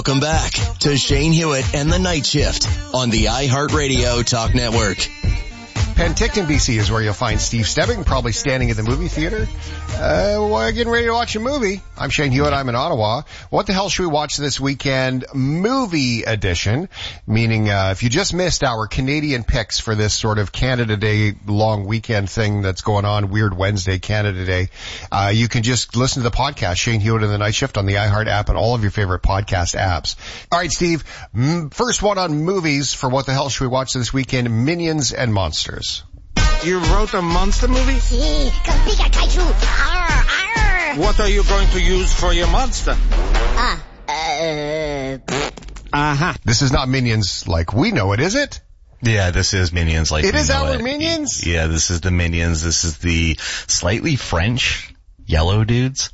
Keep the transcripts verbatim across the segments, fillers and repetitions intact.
Welcome back to Shane Hewitt and the Night Shift on the iHeartRadio Talk Network. Penticton, B C is where you'll find Steve Stebbing, probably standing at the movie theater, uh, well, getting ready to watch a movie. I'm Shane Hewitt, I'm in Ottawa. What the hell should we watch this weekend? Movie edition, meaning uh, if you just missed our Canadian picks for this sort of Canada Day long weekend thing that's going on, Weird Wednesday, Canada Day, uh, you can just listen to the podcast, Shane Hewitt and the Night Shift, on the iHeart app and all of your favorite podcast apps. All right, Steve, m- first one on movies for what the hell should we watch this weekend? Minions and Monsters. You wrote a monster movie? Si, con pica kaiju. Arr, arr. What are you going to use for your monster? Ah, uh... Uh-huh. This is not Minions like we know it, is it? Yeah, this is Minions like It we is know our it. Minions? Yeah, this is the Minions. This is the slightly French yellow dudes,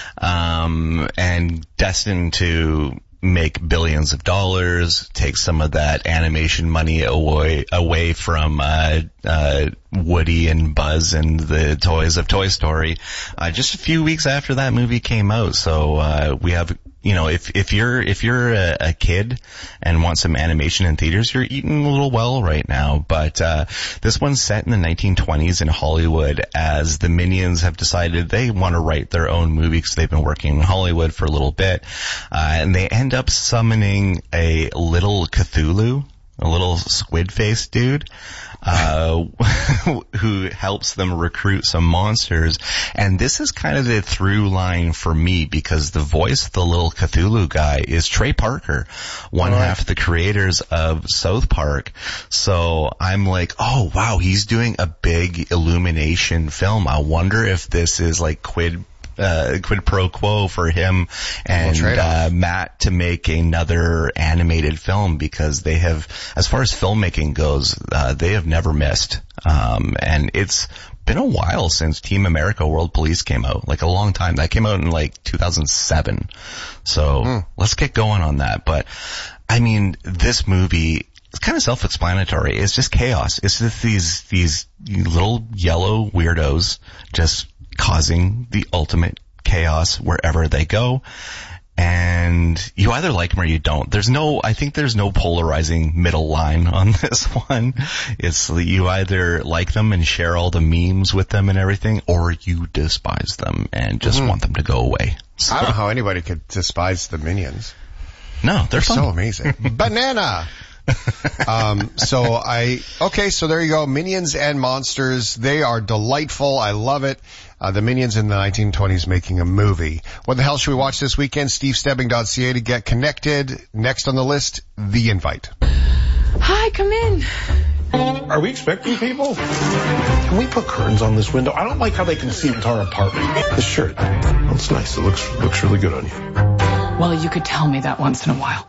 um, and destined to make billions of dollars, take some of that animation money away away from uh, uh, Woody and Buzz and the toys of Toy Story. Uh, just a few weeks after that movie came out, so uh, we have, you know, if if you're if you're a, a kid and want some animation in theaters, you're eating a little well right now. But uh, this one's set in the nineteen twenties in Hollywood, as the Minions have decided they want to write their own movie because they've been working in Hollywood for a little bit, uh, and they end up summoning a little Cthulhu, a little squid-faced dude, uh, who helps them recruit some monsters. And this is kind of the through line for me, because the voice of the little Cthulhu guy is Trey Parker, one right. half the creators of South Park. So I'm like, oh wow, he's doing a big Illumination film. I wonder if this is like quid Uh, quid pro quo for him and uh, Matt to make another animated film, because they have, as far as filmmaking goes, uh, they have never missed. Um, and it's been a while since Team America World Police came out, like a long time. That came out in like two thousand seven. So mm. let's get going on that. But I mean, this movie, it's kind of self-explanatory. It's just chaos. It's just these, these little yellow weirdos just causing the ultimate chaos wherever they go. And you either like them or you don't. There's no, I think there's no polarizing middle line on this one. It's you either like them and share all the memes with them and everything, or you despise them and just mm-hmm. want them to go away. So, I don't know how anybody could despise the Minions. No, they're, they're fun. so amazing. Banana! um, so I, okay, so there you go. Minions and Monsters. They are delightful. I love it. Uh, the Minions in the nineteen twenties making a movie. What the hell should we watch this weekend? steve stebbing dot c a to get connected. Next on the list, The Invite. Hi, come in. Are we expecting people? Can we put curtains on this window? I don't like how they can see into our apartment. This shirt, that's nice. It looks, looks really good on you. Well, you could tell me that once in a while.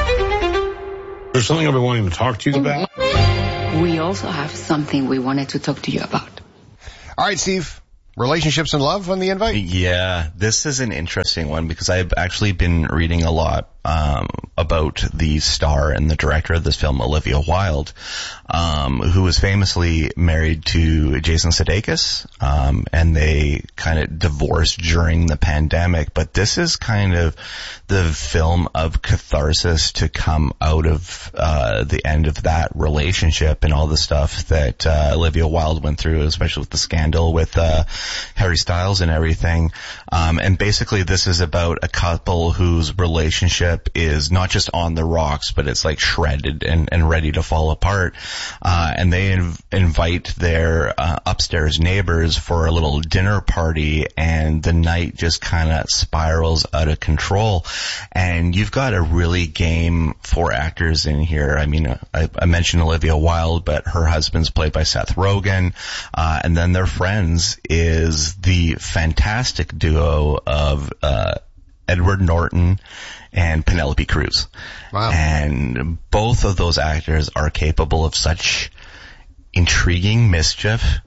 There's something I've been wanting to talk to you about. We also have something we wanted to talk to you about. All right, Steve. Relationships and love on The Invite? Yeah, this is an interesting one, because I've actually been reading a lot um about the star and the director of this film, Olivia Wilde, um who was famously married to Jason Sudeikis, um and they kind of divorced during the pandemic. But this is kind of the film of catharsis to come out of uh the end of that relationship and all the stuff that uh, Olivia Wilde went through, especially with the scandal with uh Harry Styles and everything. Um and basically this is about a couple whose relationship is not just on the rocks, but it's like shredded and, and ready to fall apart. Uh, and they inv- invite their uh, upstairs neighbors for a little dinner party, and the night just kind of spirals out of control. And you've got a really game four actors in here. I mean, I, I mentioned Olivia Wilde, but her husband's played by Seth Rogen. Uh, and then their friends is the fantastic duo of uh Edward Norton and Penelope Cruz. Wow. And both of those actors are capable of such intriguing mischief,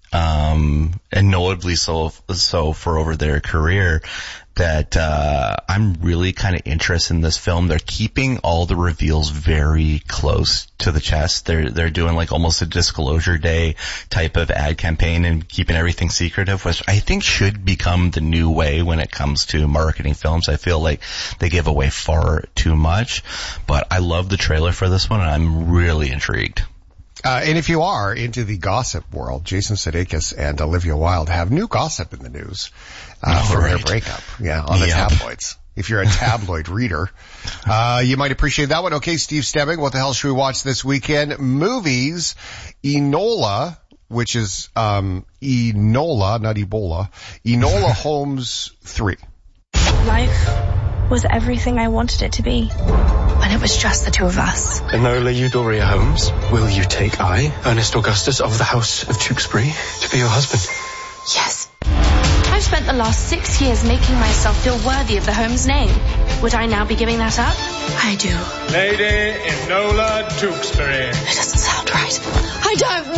um, and notably so, so for over their career, that, uh, I'm really kind of interested in this film. They're keeping all the reveals very close to the chest. They're, they're doing like almost a disclosure day type of ad campaign and keeping everything secretive, which I think should become the new way when it comes to marketing films. I feel like they give away far too much, but I love the trailer for this one and I'm really intrigued. Uh, and if you are into the gossip world, Jason Sudeikis and Olivia Wilde have new gossip in the news uh, oh, from right. their breakup. Yeah, on the yep. tabloids. If you're a tabloid reader, uh, you might appreciate that one. Okay, Steve Stebbing, what the hell should we watch this weekend? Movies, Enola, which is um Enola, not Ebola. Enola Holmes three. Life was everything I wanted it to be when it was just the two of us. Enola Eudora Holmes, will you take I, Ernest Augustus of the House of Tewkesbury, to be your husband? Yes. I've spent the last six years making myself feel worthy of the Holmes name. Would I now be giving that up? I do. Lady Enola Tewkesbury. It doesn't sound right. I don't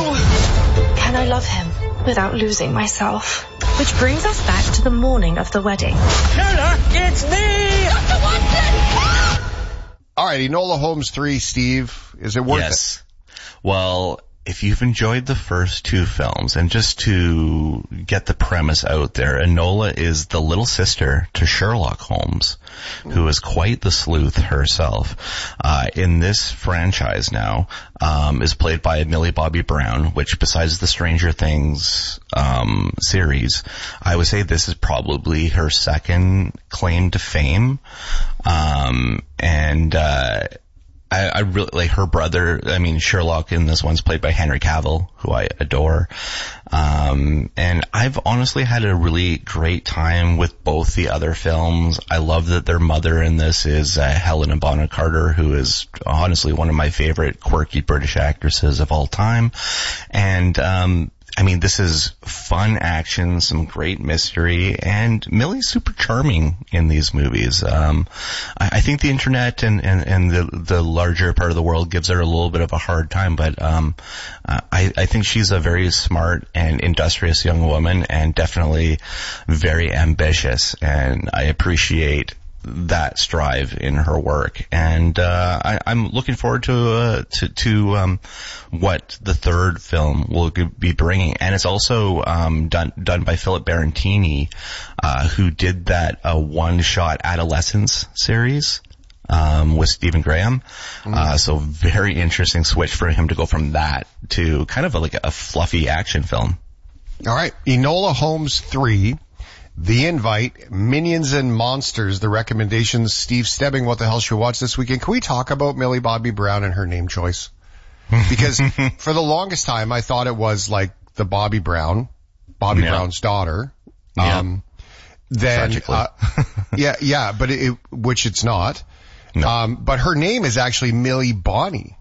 know. Can I love him without losing myself? Which brings us back to the morning of the wedding. Enola, it's me! Doctor Watson! All right, Enola Holmes three, Steve. Is it worth yes. it? Well, if you've enjoyed the first two films, and just to get the premise out there, Enola is the little sister to Sherlock Holmes, who is quite the sleuth herself. Uh, in this franchise now, um, is played by Millie Bobby Brown, which besides the Stranger Things, um, series, I would say this is probably her second claim to fame. Um, and, uh, I, I really like her brother. I mean, Sherlock in this one's played by Henry Cavill, who I adore. Um, and I've honestly had a really great time with both the other films. I love that their mother in this is uh, Helena Bonham Carter, who is honestly one of my favorite quirky British actresses of all time. And, um, I mean, this is fun action, some great mystery, and Millie's super charming in these movies. Um, I, I think the internet and, and, and the, the larger part of the world gives her a little bit of a hard time, but, um, uh, I, I think she's a very smart and industrious young woman and definitely very ambitious, and I appreciate that strive in her work. And, uh, I, I'm looking forward to, uh, to, to, um, what the third film will be bringing. And it's also, um, done, done by Philip Barantini, uh, who did that, uh, one-shot Adolescence series, um, with Stephen Graham. Mm. Uh, so very interesting switch for him to go from that to kind of a, like a fluffy action film. All right. Enola Holmes three. The Invite, Minions and Monsters, the recommendations. Steve Stebbing, what the hell should we watch this weekend? Can we talk about Millie Bobby Brown and her name choice? Because for the longest time, I thought it was like the Bobby Brown, Bobby yeah. Brown's daughter. Yeah. Um, then, uh, yeah, yeah, but it, which it's not. No. Um, but her name is actually Millie Bonnie.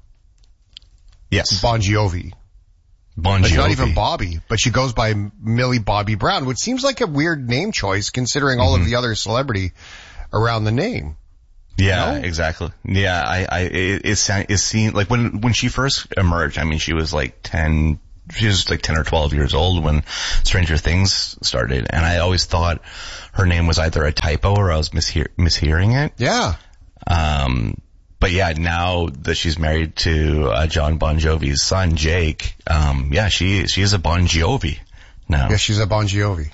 Yes. Bon Jovi. Bon Jovi. It's not even Bobby, but she goes by Millie Bobby Brown, which seems like a weird name choice considering all mm-hmm. of the other celebrity around the name. Yeah, no? exactly. Yeah, I, I, it, it, it seemed like when, when she first emerged, I mean, she was like ten, she was like ten or twelve years old when Stranger Things started, and I always thought her name was either a typo or I was mishear, mishearing it. Yeah. Um, But yeah, now that she's married to uh, John Bon Jovi's son, Jake, um, yeah, she she is a Bon Jovi now. Yeah, she's a Bon Jovi.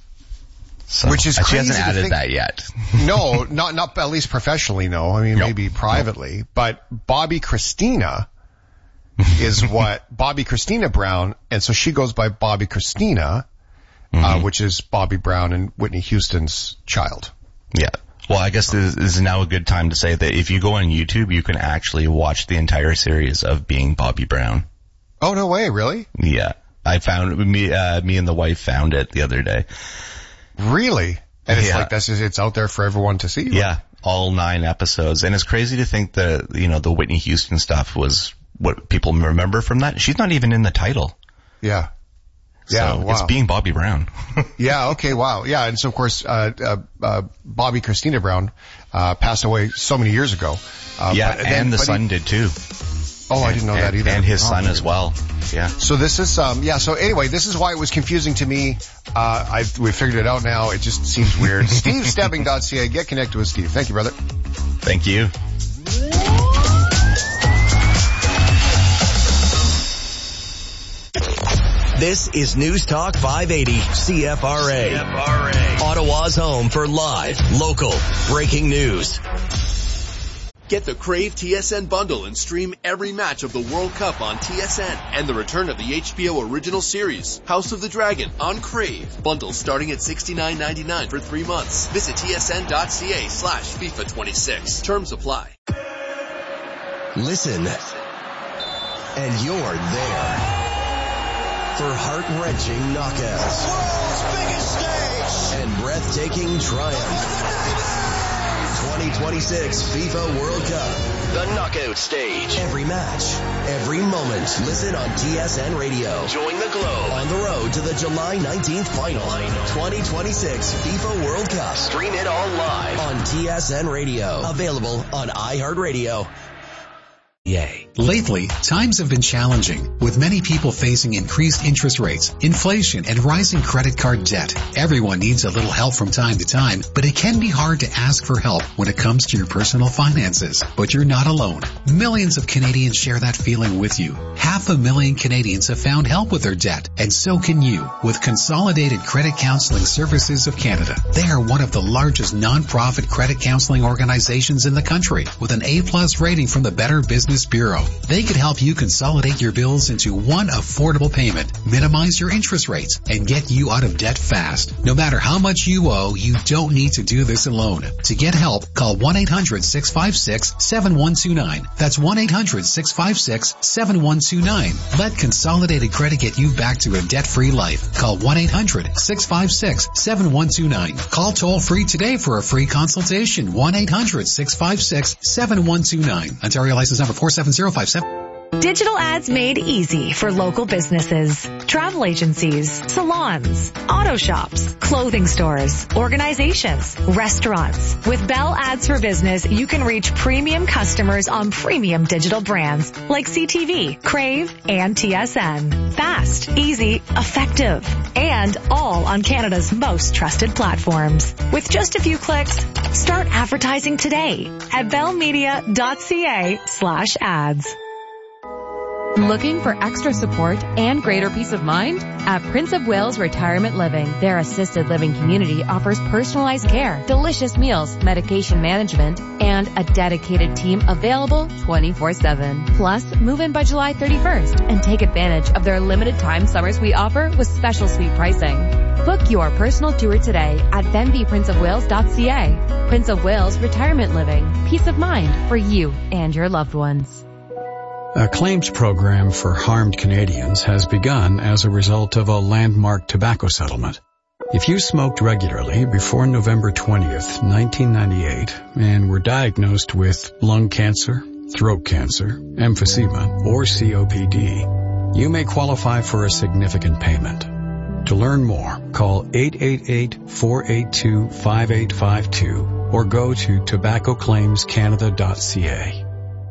So, Which is crazy. She hasn't added think, that yet. No, not not at least professionally. No, I mean nope. maybe privately. Nope. But Bobby Christina is what Bobby Christina Brown, and so she goes by Bobby Christina, mm-hmm. uh, which is Bobby Brown and Whitney Houston's child. Yeah. Well, I guess this is now a good time to say that if you go on YouTube, you can actually watch the entire series of Being Bobby Brown. Oh, no way, really? Yeah. I found, me, uh, me and the wife found it the other day. Really? And it's yeah. like, that's, it's out there for everyone to see? Yeah. All nine episodes. And it's crazy to think that, you know, the Whitney Houston stuff was what people remember from that. She's not even in the title. Yeah. Yeah, so wow. It's Being Bobby Brown. Yeah, okay, wow. Yeah, and so of course, uh, uh, uh, Bobby Christina Brown, uh, passed away so many years ago. Uh, yeah, but and then, the but son he, did too. Oh, I didn't know and, that either. And his oh, son as well. Yeah. So this is, um, yeah, so anyway, this is why it was confusing to me. Uh, I, we figured it out now. It just seems weird. Steve Stebbing dot C A. Get connected with Steve. Thank you, brother. Thank you. This is News Talk five eighty C F R A. C F R A. Ottawa's home for live, local, breaking news. Get the Crave T S N bundle and stream every match of the World Cup on T S N and the return of the H B O original series, House of the Dragon, on Crave. Bundle starting at sixty-nine ninety-nine for three months. Visit tsn.ca slash FIFA twenty-six. Terms apply. Listen, and you're there for heart-wrenching knockouts. World's biggest stage. And breathtaking triumph. twenty twenty-six FIFA World Cup. The knockout stage. Every match, every moment. Listen on T S N Radio. Join the globe on the road to the July nineteenth final. twenty twenty-six FIFA World Cup. Stream it all live on T S N Radio. Available on iHeartRadio. Yay. Lately, times have been challenging, with many people facing increased interest rates, inflation, and rising credit card debt. Everyone needs a little help from time to time, but it can be hard to ask for help when it comes to your personal finances. But you're not alone. Millions of Canadians share that feeling with you. Half a million Canadians have found help with their debt, and so can you, with Consolidated Credit Counseling Services of Canada. They are one of the largest non-profit credit counseling organizations in the country, with an A-plus rating from the Better Business Bureau. They could help you consolidate your bills into one affordable payment, minimize your interest rates, and get you out of debt fast. No matter how much you owe, you don't need to do this alone. To get help, call one eight hundred six five six seven one two nine. That's one eight hundred six five six seven one two nine. Let Consolidated Credit get you back to a debt-free life. Call one eight hundred six five six seven one two nine. Call toll-free today for a free consultation. one eight hundred six five six seven one two nine. Ontario license number four seven zero five seven. Digital ads made easy for local businesses, travel agencies, salons, auto shops, clothing stores, organizations, restaurants. With Bell Ads for Business, you can reach premium customers on premium digital brands like C T V, Crave, and T S N. Fast, easy, effective, and all on Canada's most trusted platforms. With just a few clicks, start advertising today at bellmedia.ca slash ads. Looking for extra support and greater peace of mind? At Prince of Wales Retirement Living, their assisted living community offers personalized care, delicious meals, medication management, and a dedicated team available twenty-four seven. Plus, move in by July thirty-first and take advantage of their limited time summer suite offer with special suite pricing. Book your personal tour today at benvie prince of wales dot c a. Prince of Wales Retirement Living. Peace of mind for you and your loved ones. A claims program for harmed Canadians has begun as a result of a landmark tobacco settlement. If you smoked regularly before November twentieth, nineteen ninety-eight, and were diagnosed with lung cancer, throat cancer, emphysema, or C O P D, you may qualify for a significant payment. To learn more, call eight eight eight, four eight two, five eight five two or go to tobacco claims canada dot c a.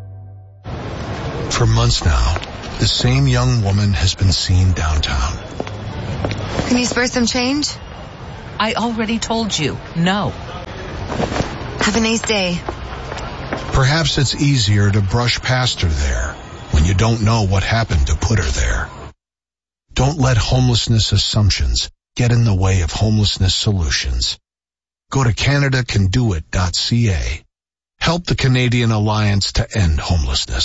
For months now, the same young woman has been seen downtown. Can you spare some change? I already told you, no. Have a nice day. Perhaps it's easier to brush past her there when you don't know what happened to put her there. Don't let homelessness assumptions get in the way of homelessness solutions. Go to canada can do it dot c a. Help the Canadian Alliance to End Homelessness.